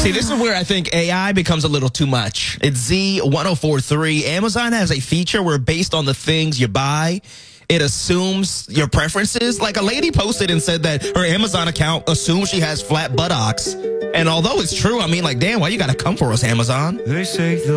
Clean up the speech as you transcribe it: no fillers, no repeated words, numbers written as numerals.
See, this is where I think AI becomes a little too much. It's Z1043. Amazon has a feature where based on the things you buy, it assumes your preferences. Like a lady posted and said that her Amazon account assumes she has flat buttocks. And although it's true, I mean, like, damn, why you got to come for us, Amazon? They say